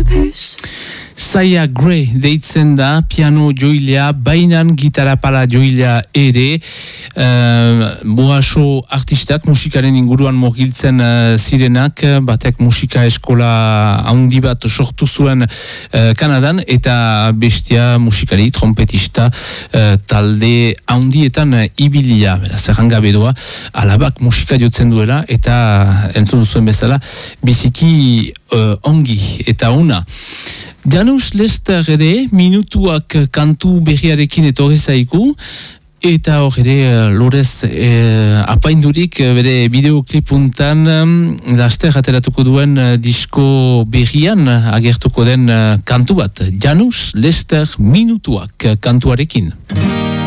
Saya Gray deitzen da, piano joilea, bainan gitara pala joilea ere, boaso artistak musikaren inguruan mogiltzen zirenak, batek musika eskola handi bat sortu zuen Kanadan, eta bestia musikari, trompetista, talde handietan ibilia, beraz, errangabe doa, alabak musika jotzen duela, eta entzun zuen bezala, biziki ongi eta ona. Janus Lester ere minutuak kantu berriarekin etorri zaigu, eta hor ere lorez apaindurik bere bideoklipuntan laster ateratuko duen disko berrian agertuko den kantu bat. Janus Lester minutuak kantuarekin.